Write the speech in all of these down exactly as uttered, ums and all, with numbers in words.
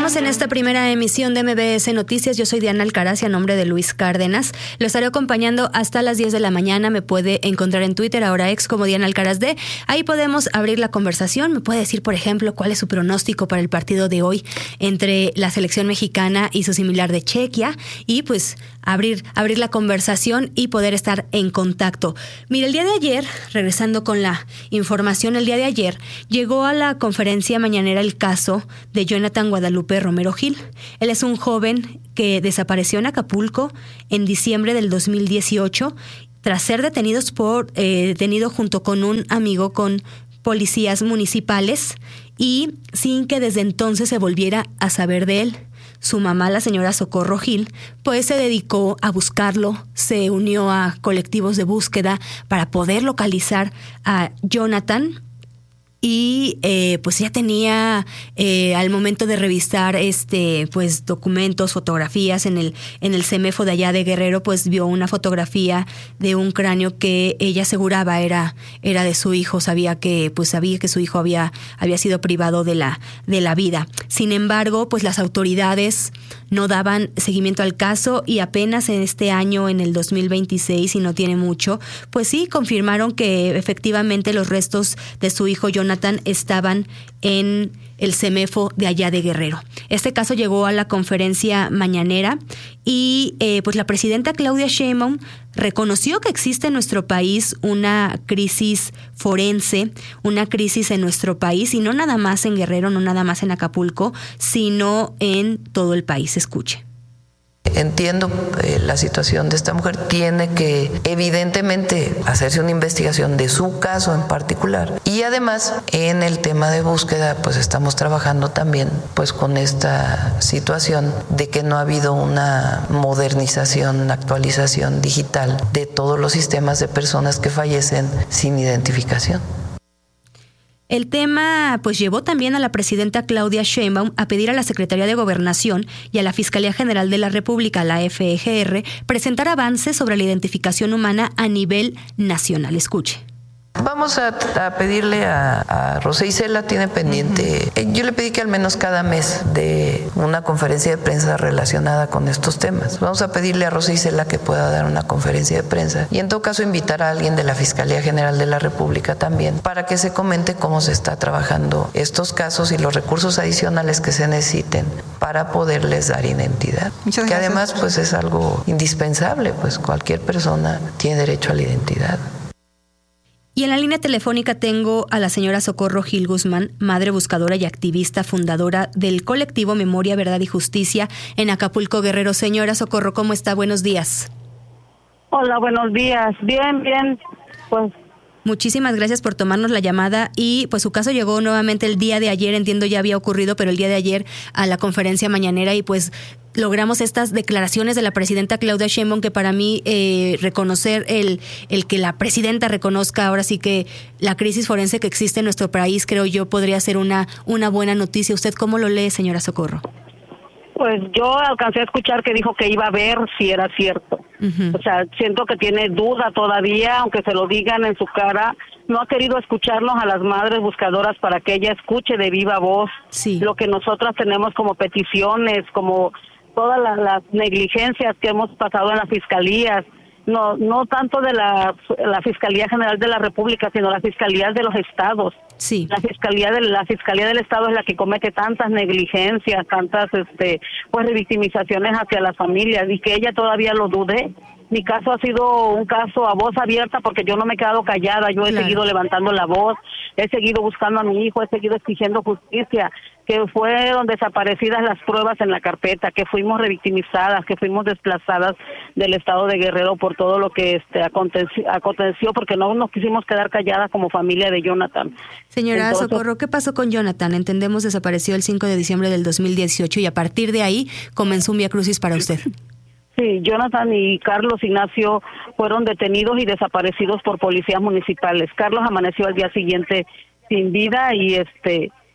Estamos en esta primera emisión de M B S Noticias. Yo soy Diana Alcaraz y a nombre de Luis Cárdenas lo estaré acompañando hasta las diez de la mañana. Me puede encontrar en Twitter, ahora ex, como Diana Alcaraz D. Ahí podemos abrir la conversación. Me puede decir, por ejemplo, cuál es su pronóstico para el partido de hoy entre la selección mexicana y su similar de Chequia, y pues abrir, abrir la conversación y poder estar en contacto. Mira, el día de ayer, regresando con la información, el día de ayer llegó a la conferencia mañanera el caso de Jonathan Guadalupe Romero Gil. Él es un joven que desapareció en Acapulco en diciembre del dos mil dieciocho tras ser detenidos por, eh, detenido junto con un amigo con policías municipales y sin que desde entonces se volviera a saber de él. Su mamá, la señora Socorro Gil, pues se dedicó a buscarlo, se unió a colectivos de búsqueda para poder localizar a Jonathan. Y eh, pues ya tenía eh, al momento de revisar este pues documentos, fotografías en el en el CEMEFO de allá de Guerrero, pues vio una fotografía de un cráneo que ella aseguraba era era de su hijo. Sabía que pues sabía que su hijo había había sido privado de la de la vida. Sin embargo, pues las autoridades no daban seguimiento al caso y apenas en este año, en el dos mil veintiséis, y no tiene mucho, pues sí confirmaron que efectivamente los restos de su hijo Jonathan estaban en el CEMEFO de allá de Guerrero. Este caso llegó a la conferencia mañanera y eh, pues la presidenta Claudia Sheinbaum reconoció que existe en nuestro país una crisis forense, una crisis en nuestro país, y no nada más en Guerrero, no nada más en Acapulco, sino en todo el país. Escuche. Entiendo eh, la situación de esta mujer. Tiene que evidentemente hacerse una investigación de su caso en particular, y además en el tema de búsqueda pues estamos trabajando también pues con esta situación de que no ha habido una modernización, actualización digital de todos los sistemas de personas que fallecen sin identificación. El tema pues llevó también a la presidenta Claudia Sheinbaum a pedir a la Secretaría de Gobernación y a la Fiscalía General de la República, la F G R, presentar avances sobre la identificación humana a nivel nacional. Escuche. Vamos a, a pedirle a, a Rosa Isela, tiene pendiente, uh-huh. Yo le pedí que al menos cada mes de una conferencia de prensa relacionada con estos temas. Vamos a pedirle a Rosa Isela que pueda dar una conferencia de prensa y en todo caso invitar a alguien de la Fiscalía General de la República también para que se comente cómo se está trabajando estos casos y los recursos adicionales que se necesiten para poderles dar identidad. Muchas que gracias. Además pues es algo indispensable, pues cualquier persona tiene derecho a la identidad. Y en la línea telefónica tengo a la señora Socorro Gil Guzmán, madre buscadora y activista, fundadora del colectivo Memoria, Verdad y Justicia en Acapulco, Guerrero. Señora Socorro, ¿cómo está? Buenos días. Hola, buenos días. Bien, bien. Pues muchísimas gracias por tomarnos la llamada y pues su caso llegó nuevamente el día de ayer, entiendo ya había ocurrido, pero el día de ayer a la conferencia mañanera y pues logramos estas declaraciones de la presidenta Claudia Sheinbaum que para mí eh, reconocer el, el que la presidenta reconozca ahora sí que la crisis forense que existe en nuestro país, creo yo, podría ser una, una buena noticia. ¿Usted cómo lo lee, señora Socorro? Pues yo alcancé a escuchar que dijo que iba a ver si era cierto. Uh-huh. O sea, siento que tiene duda todavía, aunque se lo digan en su cara. No ha querido escucharnos a las madres buscadoras para que ella escuche de viva voz sí. lo que nosotras tenemos como peticiones, como todas las, las negligencias que hemos pasado en las fiscalías. No no tanto de la, la Fiscalía General de la República, sino la Fiscalía de los Estados. Sí. La Fiscalía de la Fiscalía del Estado es la que comete tantas negligencias, tantas este pues revictimizaciones hacia las familias, y que ella todavía lo dude. Mi caso ha sido un caso a voz abierta porque yo no me he quedado callada, yo he claro. seguido levantando la voz, he seguido buscando a mi hijo, he seguido exigiendo justicia, que fueron desaparecidas las pruebas en la carpeta, que fuimos revictimizadas, que fuimos desplazadas del estado de Guerrero por todo lo que este aconteció, aconteció porque no nos quisimos quedar calladas como familia de Jonathan. Señora Entonces, Socorro, ¿qué pasó con Jonathan? Entendemos desapareció el cinco de diciembre del dos mil dieciocho y a partir de ahí comenzó un viacrucis para usted. Sí, Jonathan y Carlos Ignacio fueron detenidos y desaparecidos por policías municipales. Carlos amaneció al día siguiente sin vida y este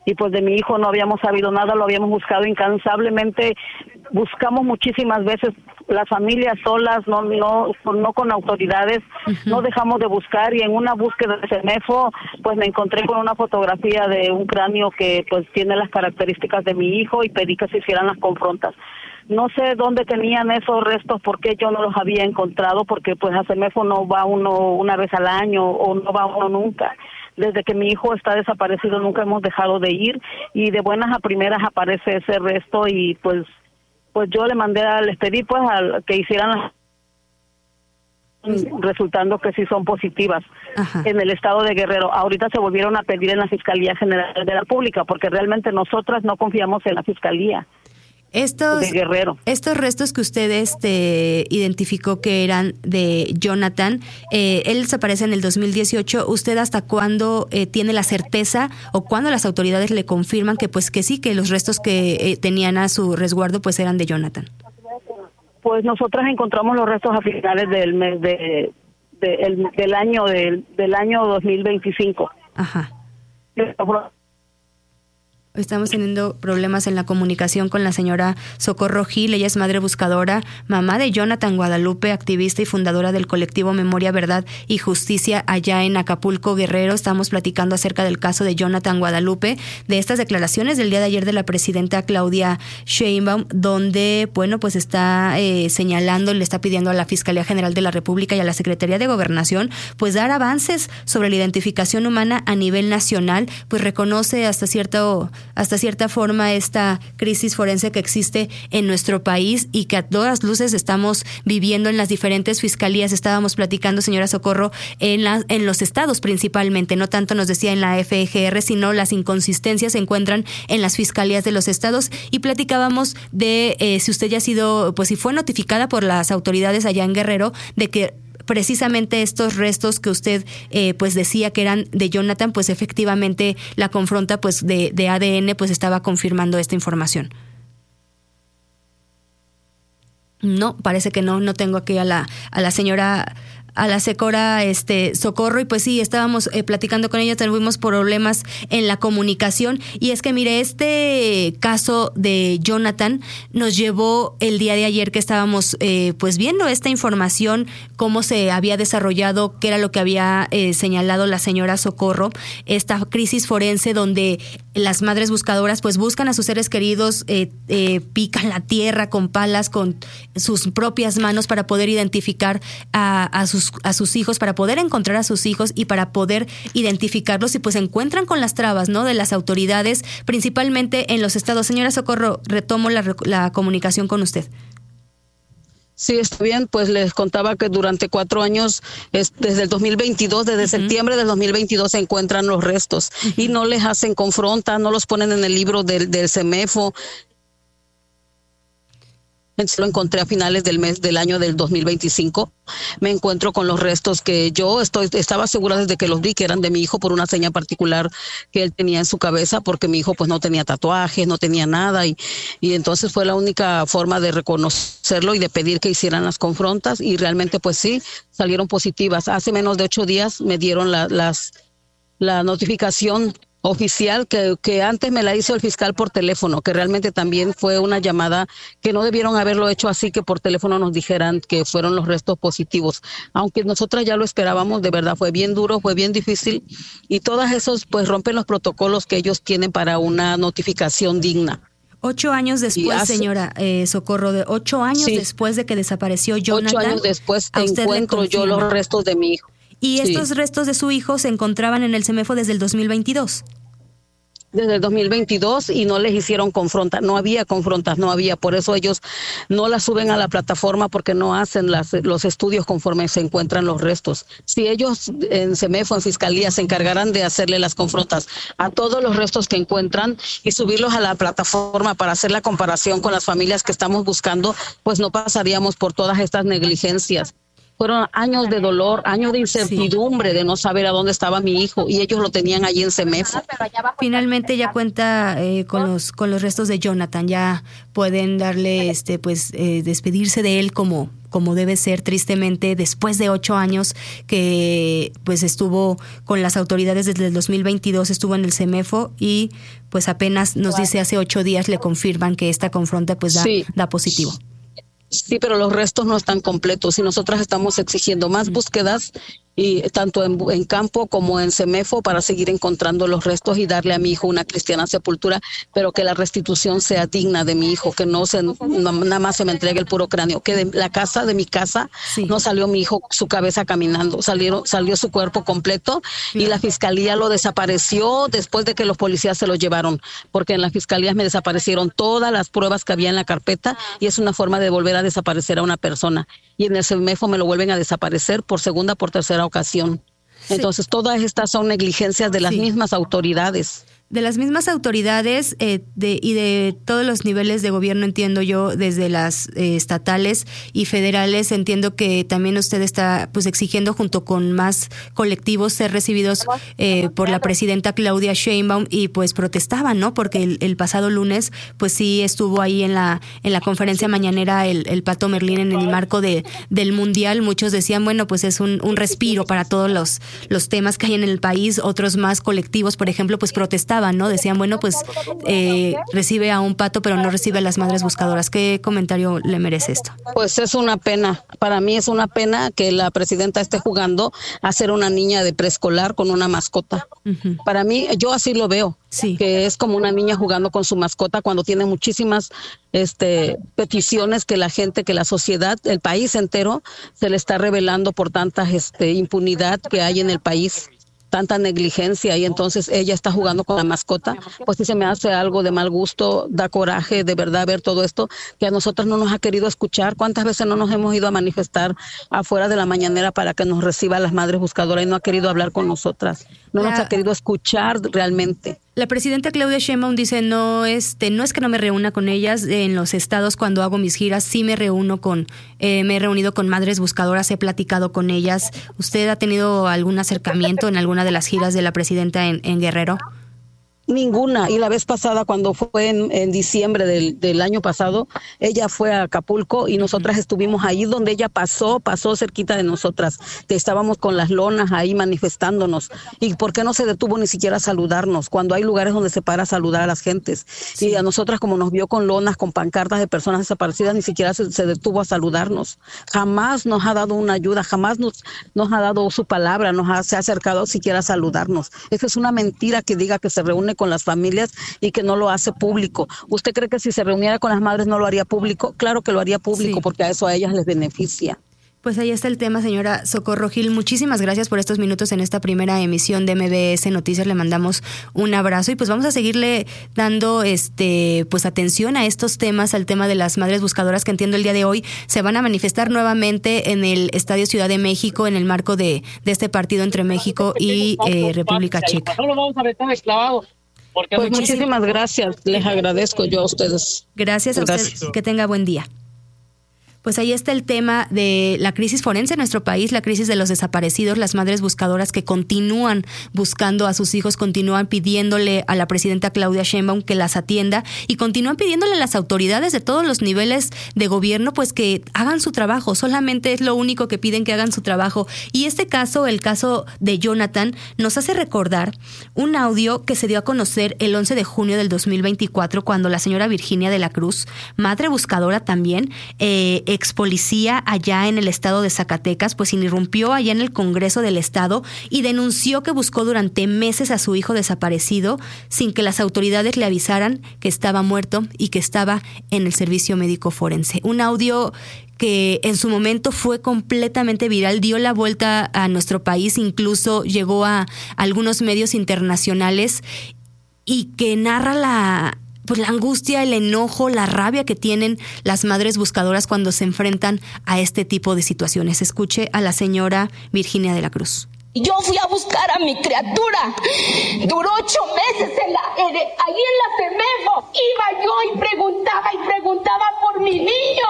y pues de mi hijo no habíamos sabido nada, lo habíamos buscado incansablemente, buscamos muchísimas veces las familias solas, no no no con autoridades, uh-huh. no dejamos de buscar, y en una búsqueda de CEMEFO pues me encontré con una fotografía de un cráneo que pues tiene las características de mi hijo y pedí que se hicieran las confrontas. No sé dónde tenían esos restos, porque yo no los había encontrado, porque pues a CEMEFO no va uno una vez al año o no va uno nunca. Desde que mi hijo está desaparecido nunca hemos dejado de ir, y de buenas a primeras aparece ese resto, y pues pues yo le mandé, a, les pedí pues a que hicieran las, resultando que sí son positivas. Ajá. En el estado de Guerrero. Ahorita se volvieron a pedir en la Fiscalía General de la República, porque realmente nosotras no confiamos en la Fiscalía. Estos, de Guerrero. Estos restos que usted este, identificó que eran de Jonathan, eh, él desaparece en el dos mil dieciocho. ¿Usted hasta cuándo eh, tiene la certeza o cuándo las autoridades le confirman que pues que sí, que los restos que eh, tenían a su resguardo pues eran de Jonathan? Pues nosotras encontramos los restos a finales del mes de, de el, del año del, del año dos mil veinticinco. Ajá. Estamos teniendo problemas en la comunicación con la señora Socorro Gil. Ella es madre buscadora, mamá de Jonathan Guadalupe, activista y fundadora del colectivo Memoria, Verdad y Justicia allá en Acapulco, Guerrero. Estamos platicando acerca del caso de Jonathan Guadalupe, de estas declaraciones del día de ayer de la presidenta Claudia Sheinbaum, donde, bueno, pues está eh, señalando, le está pidiendo a la Fiscalía General de la República y a la Secretaría de Gobernación, pues dar avances sobre la identificación humana a nivel nacional, pues reconoce hasta cierto hasta cierta forma esta crisis forense que existe en nuestro país y que a todas luces estamos viviendo en las diferentes fiscalías. Estábamos platicando, señora Socorro, en, la, en los estados principalmente, no tanto nos decía en la F G R, sino las inconsistencias se encuentran en las fiscalías de los estados, y platicábamos de eh, si usted ya ha sido, pues si fue notificada por las autoridades allá en Guerrero de que precisamente estos restos que usted eh, pues decía que eran de Jonathan, pues efectivamente la confronta pues de, de A D N pues estaba confirmando esta información. No, parece que no, no tengo aquí a la, a la señora a la Secora este Socorro, y pues sí, estábamos eh, platicando con ella, tuvimos problemas en la comunicación, y es que mire, este caso de Jonathan nos llevó el día de ayer que estábamos eh, pues viendo esta información, cómo se había desarrollado, qué era lo que había eh, señalado la señora Socorro, esta crisis forense donde las madres buscadoras pues buscan a sus seres queridos, eh, eh, pican la tierra con palas, con sus propias manos para poder identificar a, a sus a sus hijos, para poder encontrar a sus hijos y para poder identificarlos, y pues se encuentran con las trabas, ¿no?, de las autoridades, principalmente en los estados. Señora Socorro, retomo la, la comunicación con usted. Sí, está bien, pues les contaba que durante cuatro años, es, desde el dos mil veintidós, desde uh-huh. septiembre del dos mil veintidós se encuentran los restos uh-huh. y no les hacen confronta, no los ponen en el libro del, del CEMEFO. Lo encontré a finales del mes del año del dos mil veinticinco. Me encuentro con los restos que yo estoy estaba segura desde que los vi que eran de mi hijo por una seña particular que él tenía en su cabeza, porque mi hijo pues no tenía tatuajes, no tenía nada, y, y entonces fue la única forma de reconocerlo y de pedir que hicieran las confrontas, y realmente pues sí, salieron positivas. Hace menos de ocho días me dieron la, las, la notificación oficial que, que antes me la hizo el fiscal por teléfono, que realmente también fue una llamada que no debieron haberlo hecho así, que por teléfono nos dijeran que fueron los restos positivos, aunque nosotras ya lo esperábamos. De verdad fue bien duro, fue bien difícil, y todos esos pues rompen los protocolos que ellos tienen para una notificación digna. Ocho años después, hace, señora eh, Socorro, de ocho años sí, después de que desapareció Jonathan. Ocho años después encuentro yo los restos de mi hijo. ¿Y estos sí. restos de su hijo se encontraban en el CEMEFO desde el dos mil veintidós? Desde el dos mil veintidós, y no les hicieron confrontas, no había confrontas, no había, por eso ellos no las suben a la plataforma, porque no hacen las, los estudios conforme se encuentran los restos. Si ellos en CEMEFO, en Fiscalía, se encargaran de hacerle las confrontas a todos los restos que encuentran y subirlos a la plataforma para hacer la comparación con las familias que estamos buscando, pues no pasaríamos por todas estas negligencias. Fueron años de dolor, años de incertidumbre, sí, de no saber a dónde estaba mi hijo, y ellos lo tenían allí en CEMEFO. Finalmente ya cuenta eh, con los con los restos de Jonathan, ya pueden darle, este, pues, eh, despedirse de él como como debe ser, tristemente, después de ocho años que pues estuvo con las autoridades desde el dos mil veintidós, estuvo en el CEMEFO y pues apenas nos dice hace ocho días le confirman que esta confronta pues da, sí. da positivo. Sí, pero los restos no están completos y nosotras estamos exigiendo más búsquedas y tanto en, en campo como en CEMEFO para seguir encontrando los restos y darle a mi hijo una cristiana sepultura, pero que la restitución sea digna de mi hijo, que no se no, nada más se me entregue el puro cráneo, que de la casa, de mi casa, sí. no salió mi hijo su cabeza caminando, salieron, salió su cuerpo completo sí. y la fiscalía lo desapareció después de que los policías se lo llevaron, porque en la fiscalía me desaparecieron todas las pruebas que había en la carpeta y es una forma de volver a desaparecer a una persona. Y en el CEMEFO me lo vuelven a desaparecer por segunda, por tercera ocasión. Sí. Entonces, todas estas son negligencias de las sí. mismas autoridades. De las mismas autoridades eh, de, y de todos los niveles de gobierno, entiendo yo, desde las eh, estatales y federales, entiendo que también usted está pues exigiendo junto con más colectivos ser recibidos eh, por la presidenta Claudia Sheinbaum y pues protestaban, ¿no? Porque el, el pasado lunes pues sí estuvo ahí en la en la conferencia mañanera el, el Pato Merlín en el marco de del Mundial. Muchos decían, bueno, pues es un, un respiro para todos los, los temas que hay en el país. Otros más colectivos, por ejemplo, pues protestaban, ¿no? Decían, bueno, pues eh, recibe a un pato, pero no recibe a las madres buscadoras. ¿Qué comentario le merece esto? Pues es una pena. Para mí es una pena que la presidenta esté jugando a ser una niña de preescolar con una mascota. Uh-huh. Para mí, yo así lo veo. Sí. Que es como una niña jugando con su mascota cuando tiene muchísimas este, peticiones que la gente, que la sociedad, el país entero se le está revelando por tanta este, impunidad que hay en el país. Tanta negligencia y entonces ella está jugando con la mascota, pues sí se me hace algo de mal gusto, da coraje de verdad ver todo esto, que a nosotros no nos ha querido escuchar. ¿Cuántas veces no nos hemos ido a manifestar afuera de la mañanera para que nos reciba las madres buscadoras y no ha querido hablar con nosotras? No la, nos ha querido escuchar realmente. La presidenta Claudia Sheinbaum dice, no, este, no es que no me reúna con ellas, en los estados cuando hago mis giras sí me reúno con, eh, me he reunido con madres buscadoras, he platicado con ellas. ¿Usted ha tenido algún acercamiento en alguna de las giras de la presidenta en, en Guerrero? Ninguna. Y la vez pasada, cuando fue en, en diciembre del, del año pasado, ella fue a Acapulco y nosotras estuvimos ahí donde ella pasó, pasó cerquita de nosotras. Estábamos con las lonas ahí manifestándonos. ¿Y por qué no se detuvo ni siquiera a saludarnos? Cuando hay lugares donde se para a saludar a las gentes. Sí. Y a nosotras, como nos vio con lonas, con pancartas de personas desaparecidas, ni siquiera se, se detuvo a saludarnos. Jamás nos ha dado una ayuda, jamás nos, nos ha dado su palabra, nos ha, se ha acercado siquiera a saludarnos. Eso es una mentira que diga que se reúne con las familias y que no lo hace público. ¿Usted cree que si se reuniera con las madres no lo haría público? Claro que lo haría público, sí. porque a eso a ellas les beneficia. Pues ahí está el tema, señora Socorro Gil. Muchísimas gracias por estos minutos en esta primera emisión de M B S Noticias. Le mandamos un abrazo y pues vamos a seguirle dando este pues atención a estos temas, al tema de las madres buscadoras, que entiendo el día de hoy se van a manifestar nuevamente en el Estadio Ciudad de México en el marco de, de este partido entre México y eh, República Checa. No lo vamos a meter esclavado. Pues muchísimas gracias, les agradezco yo a ustedes. Gracias a gracias. usted, que tenga buen día. Pues ahí está el tema de la crisis forense en nuestro país, la crisis de los desaparecidos, las madres buscadoras que continúan buscando a sus hijos, continúan pidiéndole a la presidenta Claudia Sheinbaum que las atienda y continúan pidiéndole a las autoridades de todos los niveles de gobierno pues que hagan su trabajo. Solamente es lo único que piden, que hagan su trabajo. Y este caso, el caso de Jonathan, nos hace recordar un audio que se dio a conocer el once de junio del dos mil veinticuatro cuando la señora Virginia de la Cruz, madre buscadora también, eh, ex policía allá en el estado de Zacatecas, pues irrumpió allá en el Congreso del Estado y denunció que buscó durante meses a su hijo desaparecido sin que las autoridades le avisaran que estaba muerto y que estaba en el servicio médico forense. Un audio que en su momento fue completamente viral, dio la vuelta a nuestro país, incluso llegó a algunos medios internacionales y que narra la... pues la angustia, el enojo, la rabia que tienen las madres buscadoras cuando se enfrentan a este tipo de situaciones. Escuche a la señora Virginia de la Cruz. Yo fui a buscar a mi criatura. Duró ocho meses en la, en, ahí en la CEMEFO. Iba yo y preguntaba y preguntaba por mi niño.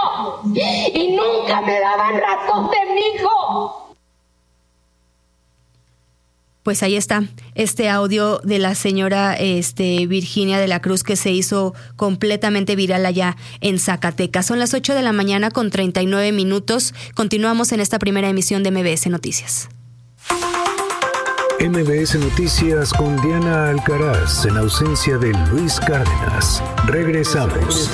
Y nunca me daban razón de mi hijo. Pues ahí está este audio de la señora este, Virginia de la Cruz, que se hizo completamente viral allá en Zacatecas. Son las ocho de la mañana con treinta y nueve minutos. Continuamos en esta primera emisión de M B S Noticias. M B S Noticias con Diana Alcaraz en ausencia de Luis Cárdenas. Regresamos.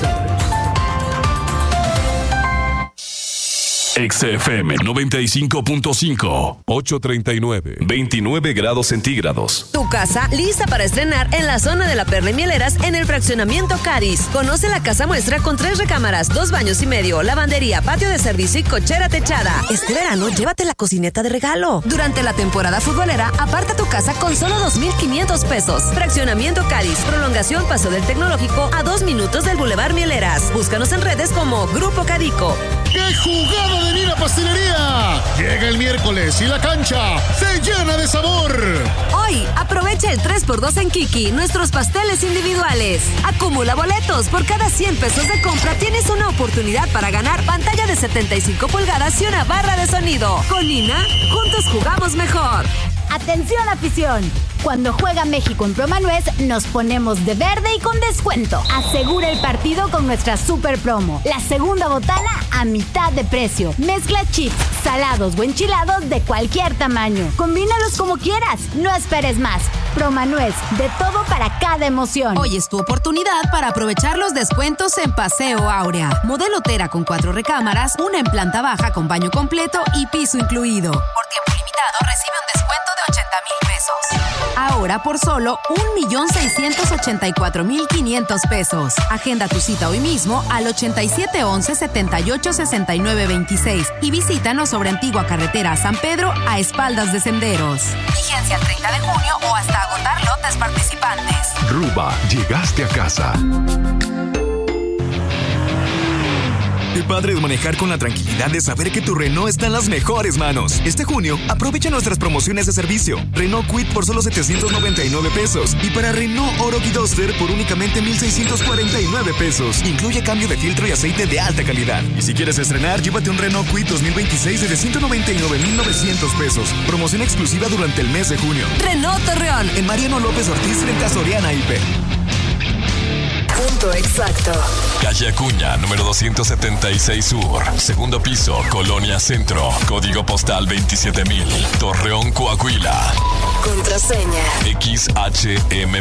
X F M noventa y cinco punto cinco, ocho treinta y nueve, veintinueve grados centígrados. Tu casa lista para estrenar en la zona de la Perla y Mieleras en el fraccionamiento Caris. Conoce la casa muestra con tres recámaras, dos baños y medio, lavandería, patio de servicio y cochera techada. Este verano llévate la cocineta de regalo. Durante la temporada futbolera, aparta tu casa con solo dos mil quinientos pesos. Fraccionamiento Caris, prolongación Paso del Tecnológico a dos minutos del Boulevard Mieleras. Búscanos en redes como Grupo Cadico. ¡Qué jugada de Nina Pastelería! Llega el miércoles y la cancha se llena de sabor. Hoy, aprovecha el tres por dos en Kiki, nuestros pasteles individuales. Acumula boletos. Por cada cien pesos de compra tienes una oportunidad para ganar pantalla de setenta y cinco pulgadas y una barra de sonido. Con Nina, juntos jugamos mejor. ¡Atención, afición! Cuando juega México en Promanuez, nos ponemos de verde y con descuento. Asegura el partido con nuestra super promo. La segunda botana a mitad de precio. Mezcla chips, salados o enchilados de cualquier tamaño. Combínalos como quieras. No esperes más. Promanuez, de todo para cada emoción. Hoy es tu oportunidad para aprovechar los descuentos en Paseo Áurea. Modelo Tera con cuatro recámaras, una en planta baja con baño completo y piso incluido. Por tiempo limitado recibe un descuento de ochenta mil pesos. Ahora por solo un millón seiscientos ochenta y cuatro mil quinientos pesos. Agenda tu cita hoy mismo al ochenta y siete once setenta y ocho sesenta y nueve veintiséis y visítanos sobre Antigua Carretera a San Pedro a espaldas de Senderos. Vigencia el treinta de junio o hasta agotar lotes participantes. Ruba, llegaste a casa. Qué padre es manejar con la tranquilidad de saber que tu Renault está en las mejores manos. Este junio, aprovecha nuestras promociones de servicio. Renault Kwid por solo setecientos noventa y nueve pesos. Y para Renault Oroch y Duster por únicamente mil seiscientos cuarenta y nueve pesos. Incluye cambio de filtro y aceite de alta calidad. Y si quieres estrenar, llévate un Renault Kwid dos mil veintiséis de ciento noventa y nueve mil novecientos pesos. Promoción exclusiva durante el mes de junio. Renault Torreón. En Mariano López Ortiz frente a Soriana Hiper. Punto exacto. Calle Acuña, número doscientos setenta y seis Sur. Segundo piso, Colonia Centro. Código postal veintisiete mil. Torreón, Coahuila. Contraseña. X H M